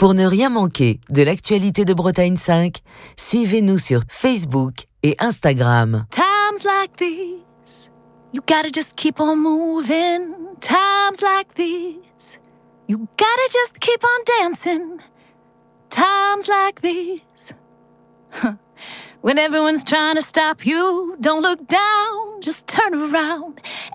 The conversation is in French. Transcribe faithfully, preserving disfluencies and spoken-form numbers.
Pour ne rien manquer de l'actualité de Bretagne cinq, suivez-nous sur Facebook et Instagram. Times like these, you gotta just keep on moving. Times like these, you gotta just keep on dancing. Times like these, when everyone's trying to stop you, don't look down, just turn around.